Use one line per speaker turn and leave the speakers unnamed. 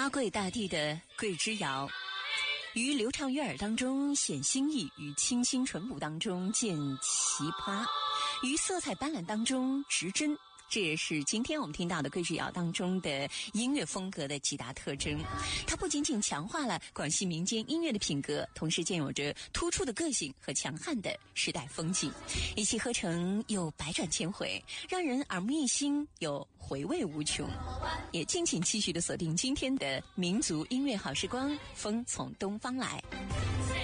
八桂大地的桂枝谣，于流畅悦耳当中显新意，于清新淳朴当中见奇葩，于色彩斑斓当中植真。这也是今天我们听到的桂枝谣当中的音乐风格的几大特征。它不仅仅强化了广西民间音乐的品格，同时兼有着突出的个性和强悍的时代风景，一气呵成又百转千回，让人耳目一新又回味无穷。也敬请继续的锁定今天的民族音乐好时光，风从东方来。